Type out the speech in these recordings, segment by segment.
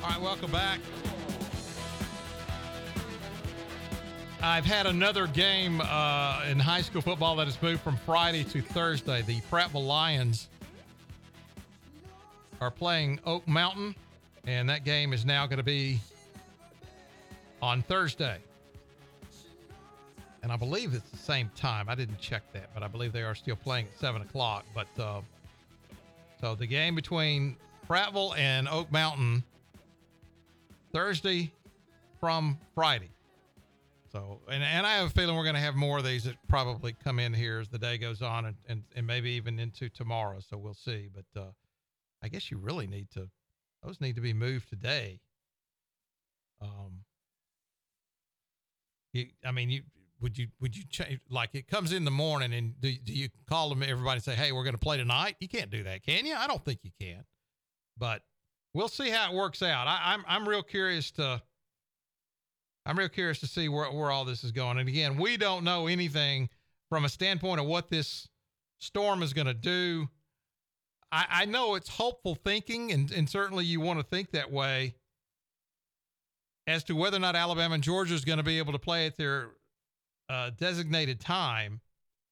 All right, welcome back. I've had another game in high school football that has moved from Friday to Thursday. The Prattville Lions are playing Oak Mountain, and that game is now going to be on Thursday. And I believe it's the same time. I didn't check that, but I believe they are still playing at 7 o'clock. But so the game between Prattville and Oak Mountain, Thursday from Friday. So, and I have a feeling we're going to have more of these that probably come in here as the day goes on and maybe even into tomorrow. So we'll see. But I guess you really those need to be moved today. Would you change, like it comes in the morning and do you call them, everybody say, hey, we're going to play tonight? You can't do that, can you? I don't think you can, but we'll see how it works out. I'm real curious to see where all this is going. And again, we don't know anything from a standpoint of what this storm is going to do. I know it's hopeful thinking, and certainly you want to think that way as to whether or not Alabama and Georgia is going to be able to play at their designated time.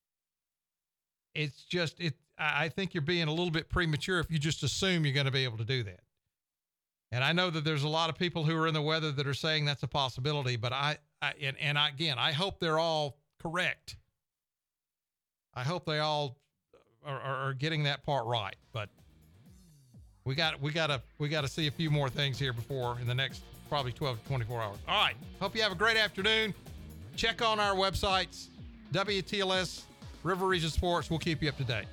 It's just, I think you're being a little bit premature if you just assume you're going to be able to do that. And I know that there's a lot of people who are in the weather that are saying that's a possibility, but I hope they're all correct. I hope they all are getting that part right, but we got to see a few more things here before in the next probably 12 to 24 hours. All right. Hope you have a great afternoon. Check on our websites, WTLS, River Region Sports. We'll keep you up to date.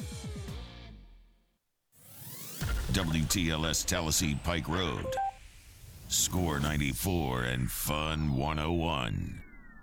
WTLS Tallahassee Pike Road. Score 94 and Fun 101.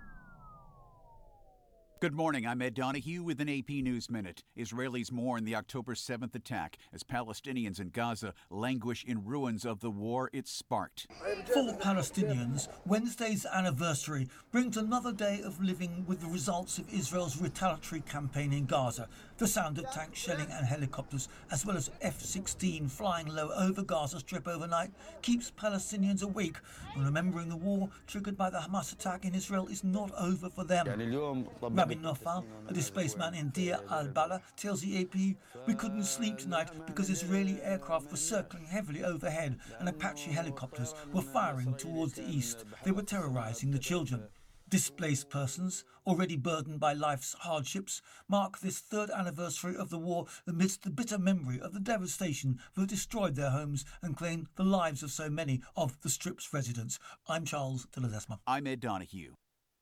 Good morning, I'm Ed Donahue with an AP News Minute. Israelis mourn the October 7th attack as Palestinians in Gaza languish in ruins of the war it sparked. For Palestinians, Wednesday's anniversary brings another day of living with the results of Israel's retaliatory campaign in Gaza. The sound of tank shelling and helicopters, as well as F-16 flying low over Gaza Strip overnight, keeps Palestinians awake, and remembering the war triggered by the Hamas attack in Israel is not over for them. Rabbi Nofal, a displaced man in Deir al-Balah, tells the AP, "We couldn't sleep tonight because Israeli aircraft were circling heavily overhead and Apache helicopters were firing towards the east. They were terrorizing the children." Displaced persons, already burdened by life's hardships, mark this third anniversary of the war amidst the bitter memory of the devastation that destroyed their homes and claimed the lives of so many of the Strip's residents. I'm Charles de Ledesma. I'm Ed Donahue.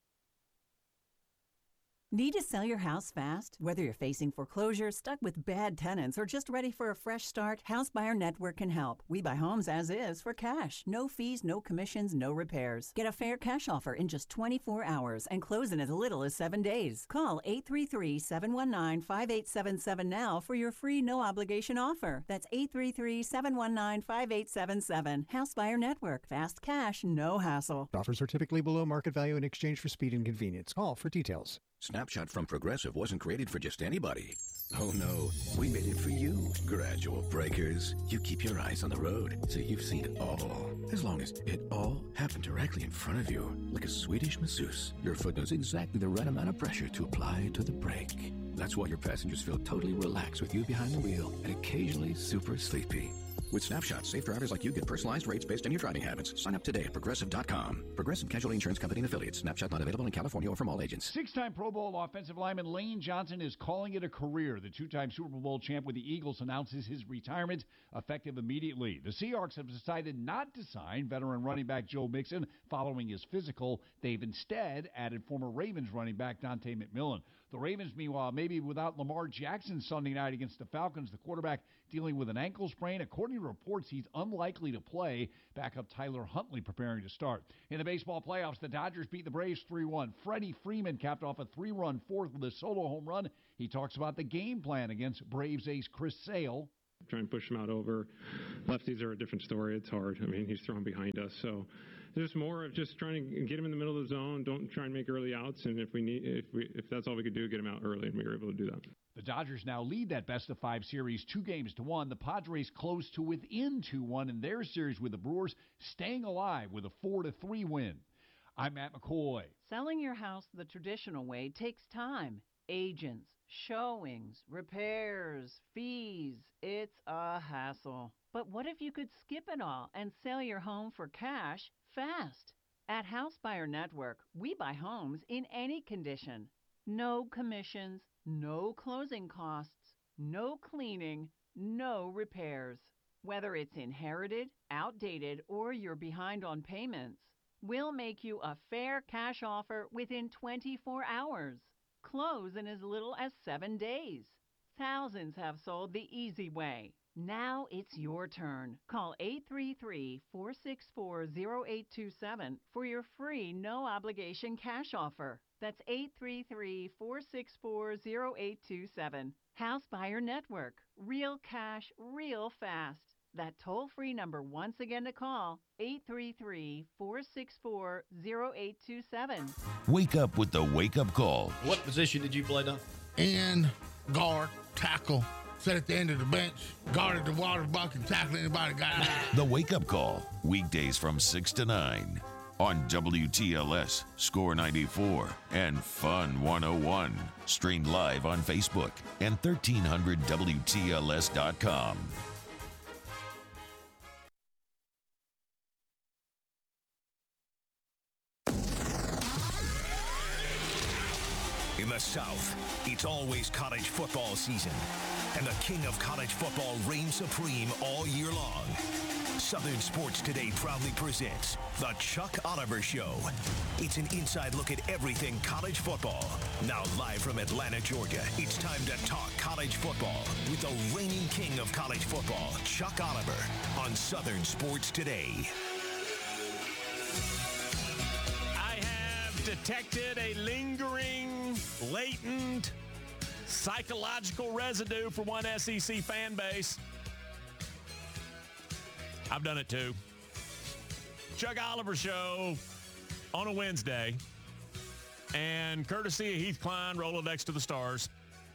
Need to sell your house fast? Whether you're facing foreclosure, stuck with bad tenants, or just ready for a fresh start, House Buyer Network can help. We buy homes as is for cash. No fees, no commissions, no repairs. Get a fair cash offer in just 24 hours and close in as little as 7 days. Call 833-719-5877 now for your free no-obligation offer. That's 833-719-5877. House Buyer Network. Fast cash, no hassle. Offers are typically below market value in exchange for speed and convenience. Call for details. Snapshot from Progressive wasn't created for just anybody. Oh no, we made it for you. Gradual breakers. You keep your eyes on the road, so you've seen it all. As long as it all happened directly in front of you, like a Swedish masseuse, your foot knows exactly the right amount of pressure to apply to the brake. That's why your passengers feel totally relaxed with you behind the wheel and occasionally super sleepy. With Snapshot, safe drivers like you get personalized rates based on your driving habits. Sign up today at Progressive.com. Progressive Casualty Insurance Company and Affiliates. Snapshot not available in California or from all agents. Six-time Pro Bowl offensive lineman Lane Johnson is calling it a career. The two-time Super Bowl champ with the Eagles announces his retirement effective immediately. The Seahawks have decided not to sign veteran running back Joe Mixon following his physical. They've instead added former Ravens running back Dante McMillan. The Ravens, meanwhile, maybe without Lamar Jackson Sunday night against the Falcons, the quarterback dealing with an ankle sprain. According to reports, he's unlikely to play. Backup Tyler Huntley preparing to start. In the baseball playoffs, the Dodgers beat the Braves 3-1. Freddie Freeman capped off a 3-run fourth with a solo home run. He talks about the game plan against Braves ace Chris Sale. Try and push them out over lefties are a different story. It's hard. I mean, he's throwing behind us. So there's more of just trying to get him in the middle of the zone. Don't try and make early outs. And if that's all we could do, get him out early, and we were able to do that. The Dodgers now lead that best-of-5 series 2-1. The Padres close to within 2-1 in their series with the Brewers, staying alive with a 4-3 win. I'm Matt McCoy. Selling your house the traditional way takes time. Agents, showings, repairs, fees. It's a hassle. But what if you could skip it all and sell your home for cash fast? At House Buyer Network, we buy homes in any condition. No commissions, no closing costs, no cleaning, no repairs. Whether it's inherited, outdated, or you're behind on payments, we'll make you a fair cash offer within 24 hours. Close in as little as 7 days. Thousands have sold the easy way. Now it's your turn. Call 833-464-0827 for your free no-obligation cash offer. That's 833-464-0827. House Buyer Network. Real cash, real fast. That toll-free number once again to call, 833-464-0827. Wake up with the wake-up call. What position did you play, Don? End, guard, tackle. Sat at the end of the bench, guarded the water bucket, tackle anybody got out. The wake-up call, weekdays from 6 to 9 on WTLS, Score 94, and Fun 101. Streamed live on Facebook and 1300WTLS.com. In the South, it's always college football season, and the king of college football reigns supreme all year long. Southern Sports Today proudly presents The Chuck Oliver Show. It's an inside look at everything college football. Now live from Atlanta, Georgia, it's time to talk college football with the reigning king of college football, Chuck Oliver, on Southern Sports Today. I have detected a lingering, latent, psychological residue for one SEC fan base. I've done it too. Chuck Oliver Show on a Wednesday. And courtesy of Heath Klein, Rolodex to the Stars.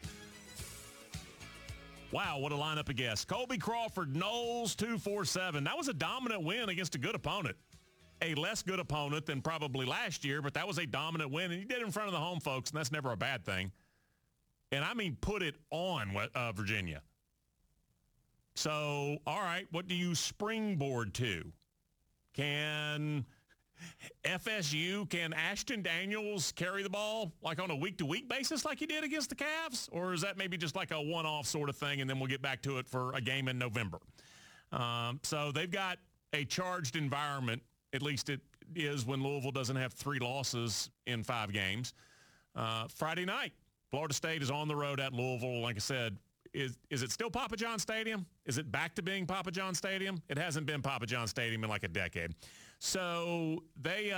Wow, what a lineup of guests. Colby Crawford, Knowles 247. That was a dominant win against a good opponent. A less good opponent than probably last year, but that was a dominant win. And he did it in front of the home folks, and that's never a bad thing. And I mean, put it on Virginia. So, all right, what do you springboard to? Can FSU, can Ashton Daniels carry the ball like on a week-to-week basis like he did against the Cavs? Or is that maybe just like a one-off sort of thing, and then we'll get back to it for a game in November? So they've got a charged environment, at least it is when Louisville doesn't have 3 losses in 5 games. Friday night, Florida State is on the road at Louisville. Like I said, is it still Papa John Stadium? Is it back to being Papa John Stadium? It hasn't been Papa John Stadium in like a decade. So they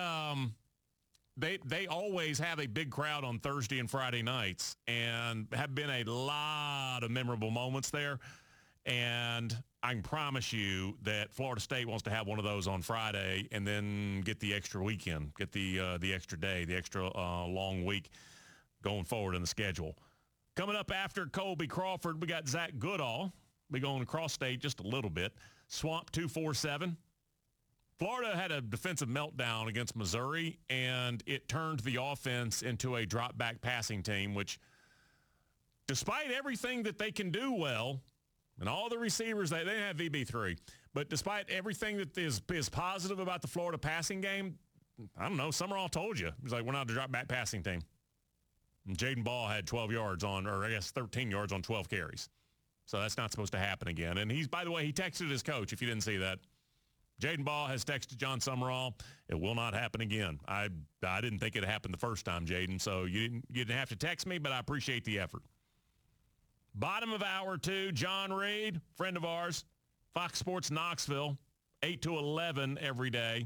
always have a big crowd on Thursday and Friday nights, and have been a lot of memorable moments there. And I can promise you that Florida State wants to have one of those on Friday and then get the extra weekend, get the extra day, the extra long week going forward in the schedule. Coming up after Colby Crawford, we got Zach Goodall. We're going across state just a little bit. Swamp 247. Florida had a defensive meltdown against Missouri, and it turned the offense into a drop-back passing team, which, despite everything that they can do well, and all the receivers, they didn't have VB3, but despite everything that is positive about the Florida passing game, I don't know, Summerall told you. It was like, we're not a drop-back passing team. And Jaden Ball had 12 yards on, or I guess 13 yards on 12 carries. So that's not supposed to happen again. And he's, by the way, he texted his coach, if you didn't see that. Jaden Ball has texted John Summerall, it will not happen again. I didn't think it happened the first time, Jaden, so you didn't have to text me, but I appreciate the effort. Bottom of hour 2, John Reed, friend of ours, Fox Sports Knoxville, 8 to 11 every day.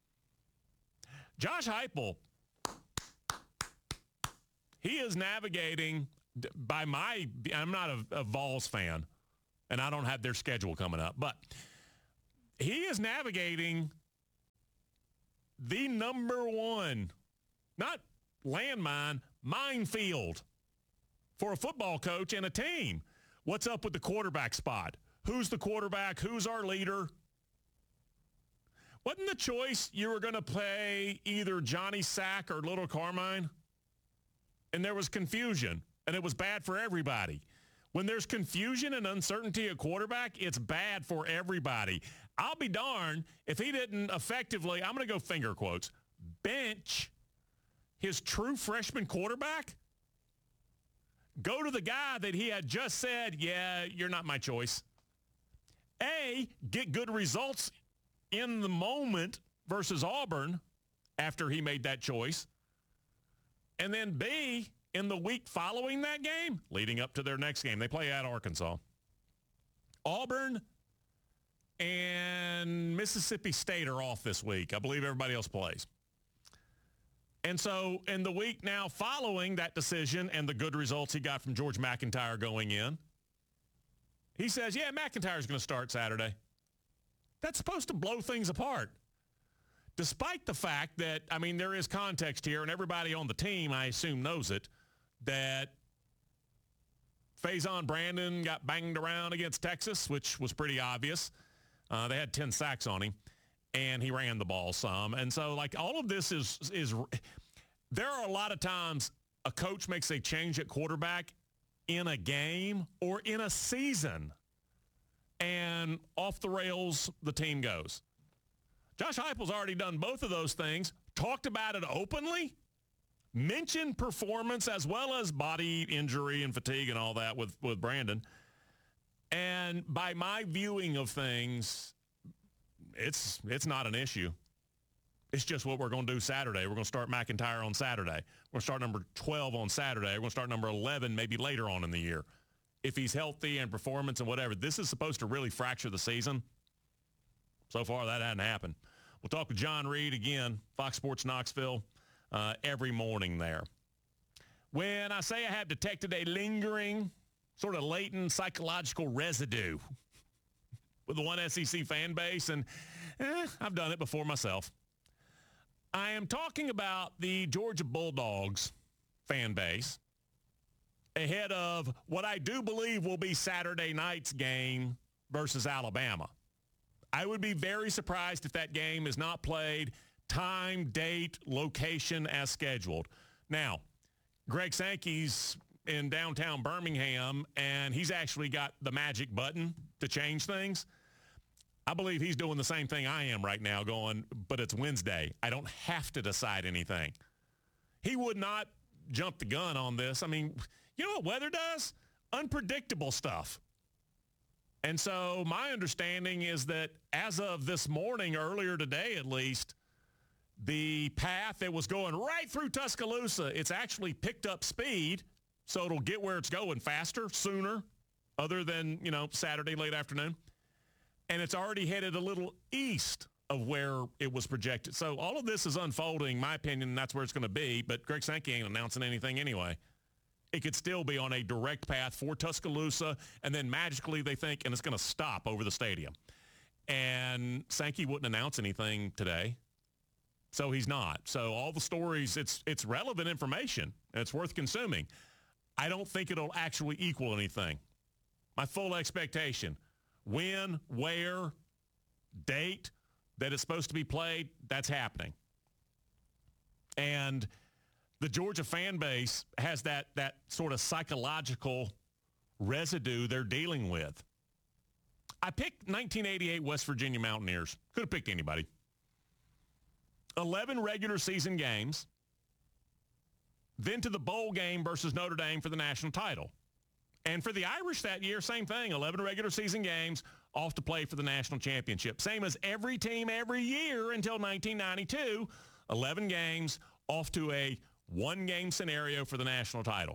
Josh Heupel, he is navigating I'm not a Vols fan, and I don't have their schedule coming up, but he is navigating the number one, not landmine, minefield for a football coach and a team. What's up with the quarterback spot? Who's the quarterback? Who's our leader? Wasn't the choice you were going to play either Johnny Sack or Little Carmine? And there was confusion, and it was bad for everybody. When there's confusion and uncertainty at quarterback, it's bad for everybody. I'll be darned if he didn't effectively, I'm going to go finger quotes, bench his true freshman quarterback, go to the guy that he had just said, yeah, you're not my choice. A, get good results in the moment versus Auburn after he made that choice. And then B, in the week following that game, leading up to their next game, they play at Arkansas. Auburn and Mississippi State are off this week. I believe everybody else plays. And so in the week now following that decision and the good results he got from George McIntyre going in, he says, yeah, McIntyre's going to start Saturday. That's supposed to blow things apart. Despite the fact that, I mean, there is context here, and everybody on the team, I assume, knows it, that Faison Brandon got banged around against Texas, which was pretty obvious. They had 10 sacks on him, and he ran the ball some. And so, like, all of this is there are a lot of times a coach makes a change at quarterback in a game or in a season, and off the rails the team goes. Josh Heupel's already done both of those things, talked about it openly, mentioned performance as well as body injury and fatigue and all that with Brandon. And by my viewing of things, it's not an issue. It's just what we're going to do Saturday. We're going to start McIntyre on Saturday. We're going to start number 12 on Saturday. We're going to start number 11 maybe later on in the year. If he's healthy and performance and whatever, this is supposed to really fracture the season. So far, that hadn't happened. We'll talk with John Reed again, Fox Sports Knoxville, every morning there. When I say I have detected a lingering, sort of latent psychological residue with the one SEC fan base, and I've done it before myself. I am talking about the Georgia Bulldogs fan base ahead of what I do believe will be Saturday night's game versus Alabama. I would be very surprised if that game is not played time, date, location as scheduled. Now, Greg Sankey's in downtown Birmingham, and he's actually got the magic button to change things. I believe he's doing the same thing I am right now, going, but it's Wednesday. I don't have to decide anything. He would not jump the gun on this. I mean, you know what weather does? Unpredictable stuff. And so my understanding is that as of this morning, earlier today at least, the path that was going right through Tuscaloosa, it's actually picked up speed, so it'll get where it's going faster, sooner, other than, Saturday late afternoon. And it's already headed a little east of where it was projected. So all of this is unfolding, in my opinion, that's where it's going to be. But Greg Sankey ain't announcing anything anyway. It could still be on a direct path for Tuscaloosa, and then magically they think, and it's going to stop over the stadium. And Sankey wouldn't announce anything today, so he's not. So all the stories, it's relevant information, and it's worth consuming. I don't think it'll actually equal anything. My full expectation, when, where, date that it's supposed to be played, that's happening. And the Georgia fan base has that sort of psychological residue they're dealing with. I picked 1988 West Virginia Mountaineers. Could have picked anybody. 11 regular season games. Then to the bowl game versus Notre Dame for the national title. And for the Irish that year, same thing. 11 regular season games, off to play for the national championship. Same as every team every year until 1992. 11 games, off to a one-game scenario for the national title.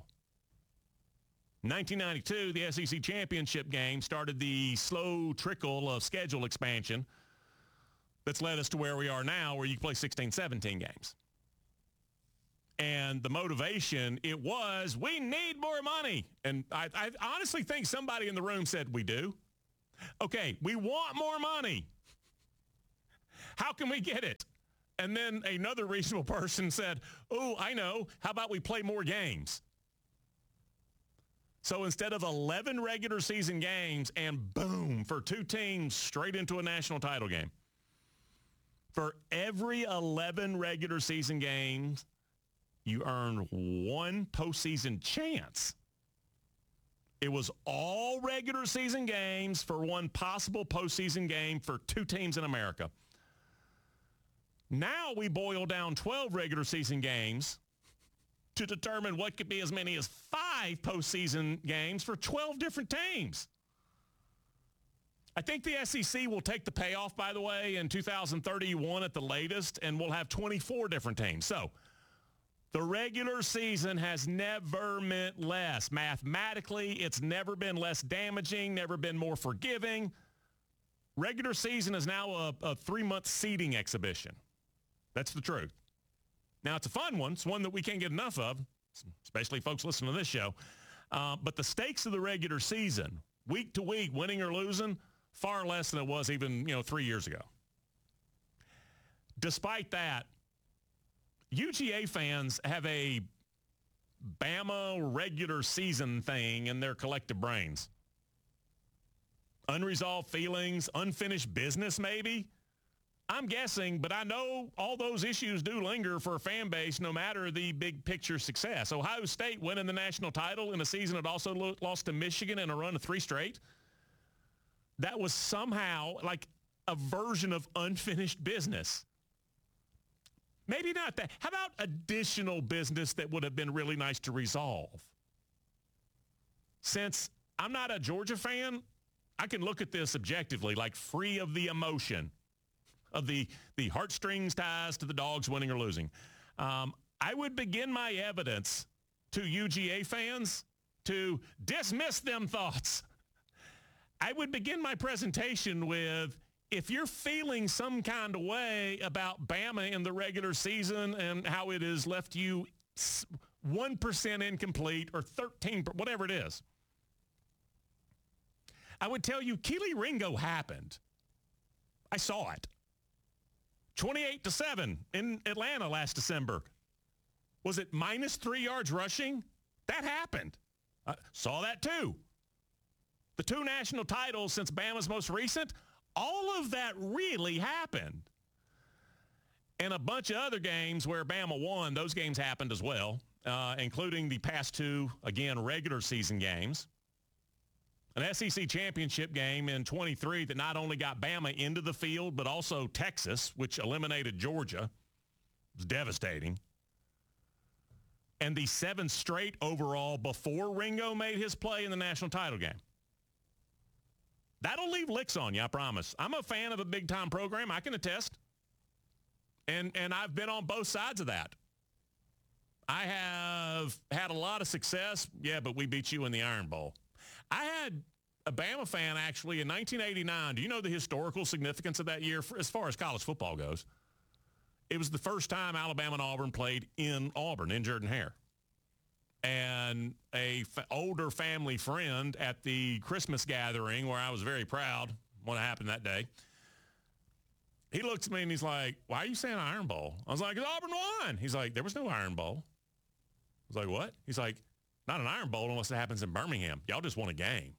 1992, the SEC championship game started the slow trickle of schedule expansion that's led us to where we are now, where you can play 16, 17 games. And the motivation, it was, we need more money. And I honestly think somebody in the room said, we do? Okay, we want more money. How can we get it? And then another reasonable person said, oh, I know. How about we play more games? So instead of 11 regular season games and boom, for 2 teams straight into a national title game, for every 11 regular season games, you earn 1 postseason chance. It was all regular season games for 1 possible postseason game for 2 teams in America. Now we boil down 12 regular season games to determine what could be as many as 5 postseason games for 12 different teams. I think the SEC will take the payoff, by the way, in 2031 at the latest, and we'll have 24 different teams. So the regular season has never meant less. Mathematically, it's never been less damaging, never been more forgiving. Regular season is now a 3-month seeding exhibition. That's the truth. Now, it's a fun one. It's one that we can't get enough of, especially folks listening to this show. But the stakes of the regular season, week to week, winning or losing, far less than it was even, 3 years ago. Despite that, UGA fans have a Bama regular season thing in their collective brains. Unresolved feelings, unfinished business maybe. I'm guessing, but I know all those issues do linger for a fan base no matter the big picture success. Ohio State winning the national title in a season it also lost to Michigan in a run of 3 straight. That was somehow like a version of unfinished business. Maybe not that. How about additional business that would have been really nice to resolve? Since I'm not a Georgia fan, I can look at this objectively, like free of the emotion of the heartstrings ties to the Dogs winning or losing. I would begin my evidence to UGA fans to dismiss them thoughts. I would begin my presentation with, if you're feeling some kind of way about Bama in the regular season and how it has left you 1% incomplete or 13%, whatever it is, I would tell you Kelee Ringo happened. I saw it. 28-7 in Atlanta last December. Was it -3 yards rushing? That happened. Saw that too. The 2 national titles since Bama's most recent, all of that really happened. And a bunch of other games where Bama won, those games happened as well, including the past 2, again, regular season games. An SEC championship game in 23 that not only got Bama into the field, but also Texas, which eliminated Georgia. It was devastating. And the 7 straight overall before Ringo made his play in the national title game. That'll leave licks on you, I promise. I'm a fan of a big-time program. I can attest. And I've been on both sides of that. I have had a lot of success. Yeah, but we beat you in the Iron Bowl. I had a Bama fan, actually, in 1989. Do you know the historical significance of that year as far as college football goes? It was the first time Alabama and Auburn played in Auburn, in Jordan-Hare. And a older family friend at the Christmas gathering, where I was very proud what happened that day, he looks at me and he's like, why are you saying Iron Bowl? I was like, Auburn won. He's like, there was no Iron Bowl. I was like, what? He's like, not an Iron Bowl unless it happens in Birmingham. Y'all just won a game.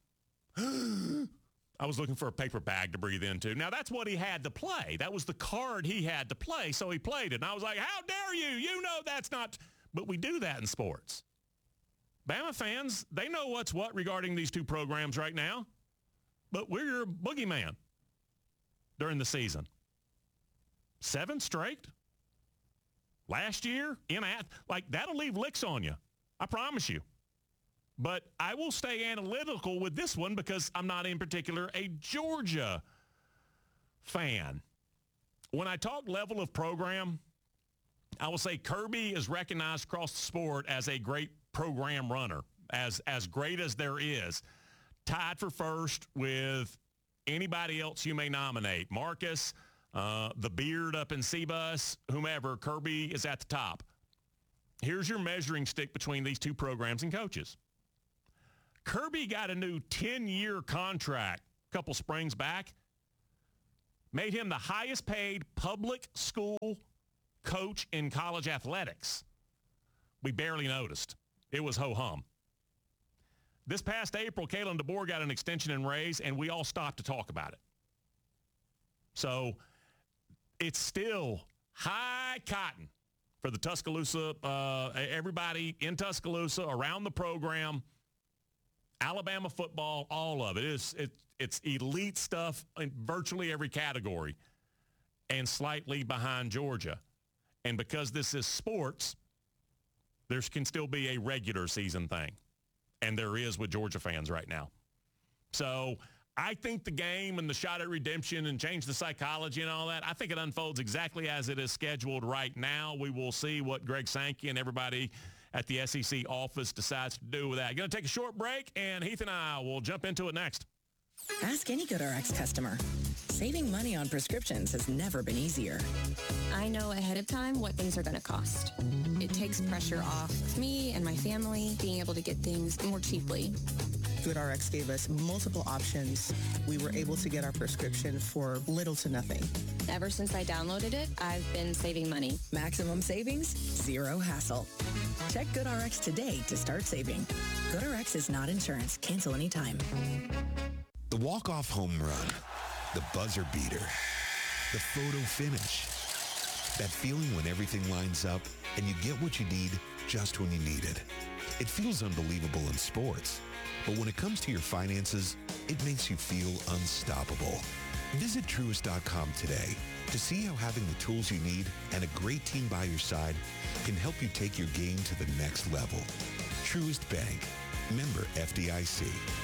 I was looking for a paper bag to breathe into. Now, that's what he had to play. That was the card he had to play, so he played it. And I was like, how dare you? You know that's not. But we do that in sports. Bama fans, they know what's what regarding these 2 programs right now. But we're your boogeyman during the season. 7 straight. Last year, that'll leave licks on you. I promise you. But I will stay analytical with this one because I'm not in particular a Georgia fan. When I talk level of program, I will say Kirby is recognized across the sport as a great program runner, as great as there is. Tied for first with anybody else you may nominate. Marcus, the beard up in C-Bus, whomever, Kirby is at the top. Here's your measuring stick between these 2 programs and coaches. Kirby got a new 10-year contract a couple springs back. made him the highest paid public school coach in college athletics. We barely noticed. It was ho-hum. This past April, Kalen DeBoer got an extension and raise, and we all stopped to talk about it. So it's still high cotton for the Tuscaloosa, everybody in Tuscaloosa, around the program, Alabama football, all of it. It's elite stuff in virtually every category and slightly behind Georgia. And because this is sports, there can still be a regular season thing. And there is with Georgia fans right now. So I think the game and the shot at redemption and change the psychology and all that, I think it unfolds exactly as it is scheduled right now. We will see what Greg Sankey and everybody at the SEC office decides to do with that. Going to take a short break, and Heath and I will jump into it next. Ask any GoodRx customer. Saving money on prescriptions has never been easier. I know ahead of time what things are going to cost. It takes pressure off me and my family being able to get things more cheaply. GoodRx gave us multiple options. We were able to get our prescription for little to nothing. Ever since I downloaded it, I've been saving money. Maximum savings, zero hassle. Check GoodRx today to start saving. GoodRx is not insurance. Cancel anytime. The walk-off home run, the buzzer beater, the photo finish. That feeling when everything lines up and you get what you need just when you need it. It feels unbelievable in sports, but when it comes to your finances, it makes you feel unstoppable. Visit Truist.com today to see how having the tools you need and a great team by your side can help you take your game to the next level. Truist Bank, member FDIC.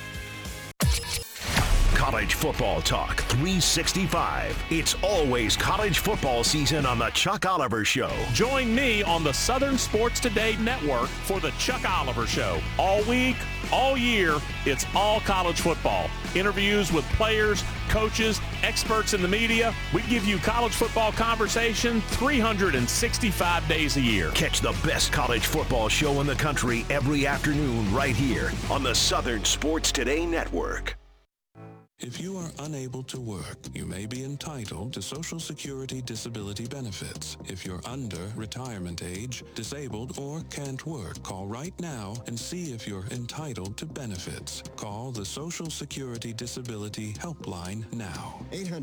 College football talk 365. It's always college football season on the Chuck Oliver Show. Join me on the Southern Sports Today Network for the Chuck Oliver Show. All week, all year, it's all college football. Interviews with players, coaches, experts in the media. We give you college football conversation 365 days a year. Catch the best college football show in the country every afternoon right here on the Southern Sports Today Network. If you are unable to work, you may be entitled to Social Security disability benefits. If you're under retirement age, disabled, or can't work, call right now and see if you're entitled to benefits. Call the Social Security Disability Helpline now.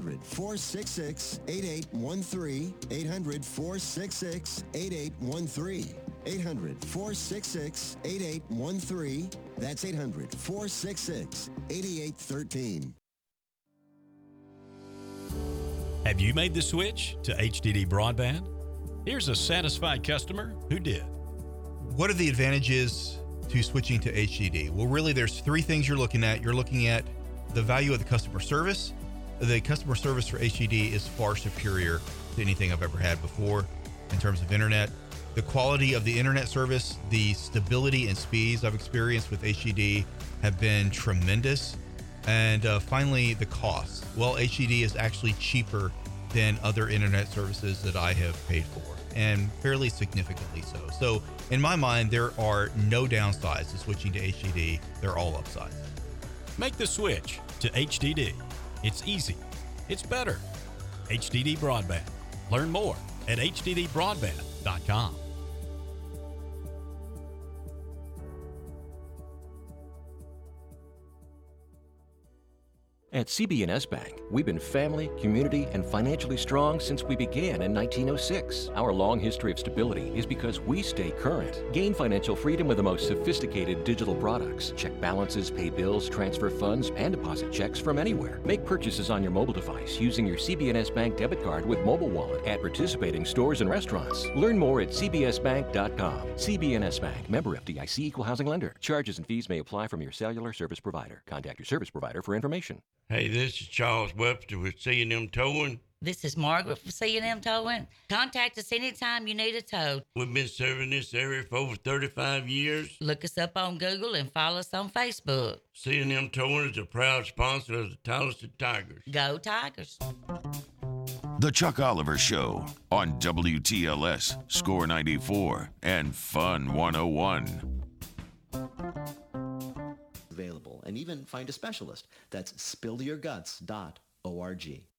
800-466-8813. 800-466-8813. 800-466-8813. That's 800-466-8813. Have you made the switch to HDD broadband? Here's a satisfied customer who did. What are the advantages to switching to HDD? Well, really, there's three things you're looking at. You're looking at the value of the customer service. The customer service for HDD is far superior to anything I've ever had before in terms of internet. The quality of the internet service, the stability and speeds I've experienced with HDD have been tremendous. And finally, the cost. Well, HDD is actually cheaper than other internet services that I have paid for, and fairly significantly so. So in my mind, there are no downsides to switching to HDD. They're all upsides. Make the switch to HDD. It's easy. It's better. HDD Broadband. Learn more at hddbroadband.com. At CB&S Bank, we've been family, community, and financially strong since we began in 1906. Our long history of stability is because we stay current. Gain financial freedom with the most sophisticated digital products. Check balances, pay bills, transfer funds, and deposit checks from anywhere. Make purchases on your mobile device using your CB&S Bank debit card with mobile wallet at participating stores and restaurants. Learn more at cbsbank.com. CB&S Bank, member FDIC, equal housing lender. Charges and fees may apply from your cellular service provider. Contact your service provider for information. Hey, this is Charles Webster with C&M Towing. This is Margaret from C&M Towing. Contact us anytime you need a tow. We've been serving this area for over 35 years. Look us up on Google and follow us on Facebook. C&M Towing is a proud sponsor of the Tallahassee Tigers. Go Tigers. The Chuck Oliver Show on WTLS, Score 94, and Fun 101. Available, and even find a specialist. That's spillyourguts.org.